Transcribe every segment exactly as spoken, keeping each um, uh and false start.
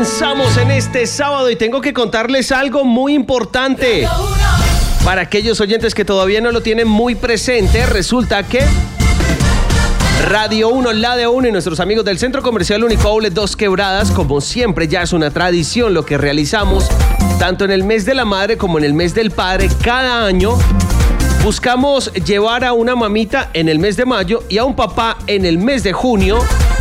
avanzamos en este sábado y tengo que contarles algo muy importante. Para aquellos oyentes que todavía no lo tienen muy presente, resulta que Radio uno, la de uno y nuestros amigos del Centro Comercial Único Outlet Dos Quebradas, como siempre ya es una tradición lo que realizamos, tanto en el mes de la madre como en el mes del padre, cada año buscamos llevar a una mamita en el mes de mayo y a un papá en el mes de junio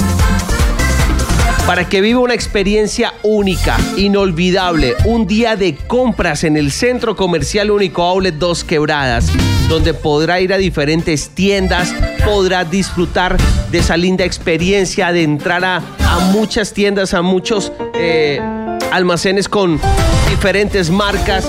para que viva una experiencia única, inolvidable, un día de compras en el Centro Comercial Único Outlet Dos Quebradas, donde podrá ir a diferentes tiendas, podrá disfrutar de esa linda experiencia de entrar a, a muchas tiendas, a muchos eh, almacenes con diferentes marcas,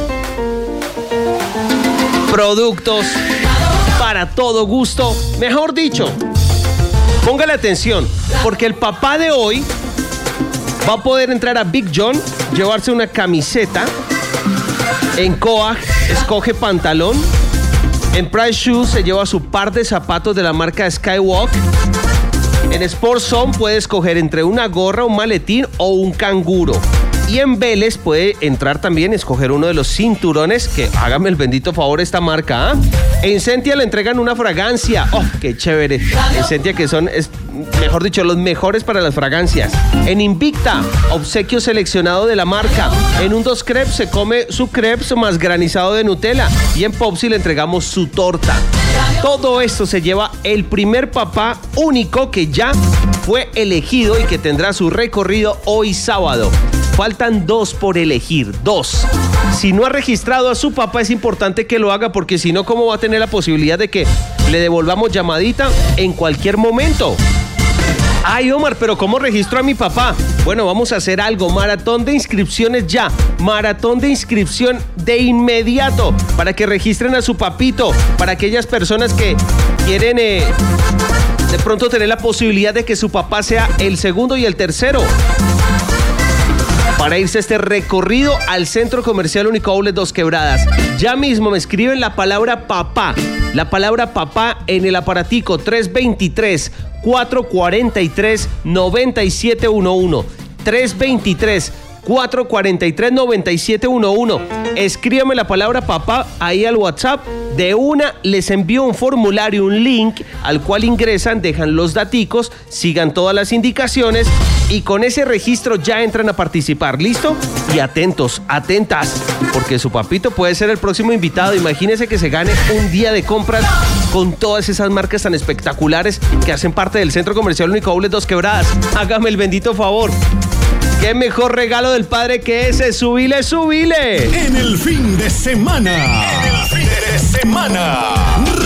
productos, para todo gusto. Mejor dicho, póngale atención, porque el papá de hoy va a poder entrar a Big John, llevarse una camiseta. En Coag escoge pantalón. En Price Shoes se lleva su par de zapatos de la marca Skywalk. En Sports Zone puede escoger entre una gorra, un maletín o un canguro. Y en Vélez puede entrar también, escoger uno de los cinturones, que hágame el bendito favor esta marca, ¿ah? En Sentia le entregan una fragancia. ¡Oh, qué chévere! En Sentia, que son, es, mejor dicho, los mejores para las fragancias. En Invicta, obsequio seleccionado de la marca. En un dos crepes se come su crepes más granizado de Nutella. Y en Popsi le entregamos su torta. Todo esto se lleva el primer papá único que ya fue elegido y que tendrá su recorrido hoy sábado. Faltan dos por elegir, dos. Si no ha registrado a su papá, es importante que lo haga, porque si no, ¿cómo va a tener la posibilidad de que le devolvamos llamadita en cualquier momento? Ay, Omar, pero ¿cómo registro a mi papá? Bueno, vamos a hacer algo, maratón de inscripciones ya, maratón de inscripción de inmediato, para que registren a su papito, para aquellas personas que quieren eh, de pronto tener la posibilidad de que su papá sea el segundo y el tercero, para irse a este recorrido al Centro Comercial Único Outlet Dos Quebradas. Ya mismo me escriben la palabra papá, la palabra papá en el aparatico tres dos tres, cuatro cuatro tres, nueve siete uno uno. tres dos tres, cuatro cuatro tres, nueve siete uno uno. Escríbame la palabra papá ahí al WhatsApp. De una les envío un formulario, un link al cual ingresan, dejan los daticos, sigan todas las indicaciones y con ese registro ya entran a participar. ¿Listo? Y atentos, atentas, porque su papito puede ser el próximo invitado. Imagínese que se gane un día de compras con todas esas marcas tan espectaculares que hacen parte del Centro Comercial Único Outlet Dos Quebradas. Hágame el bendito favor. ¡Qué mejor regalo del padre que ese! ¡Subile, subile! En el fin de semana. En el fin de semana.